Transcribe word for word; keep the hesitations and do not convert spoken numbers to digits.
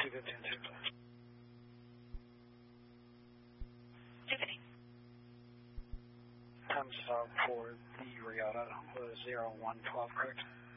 two fifteen six. Tiffany. Time's uh, for the Regatta was zero one twelve, correct?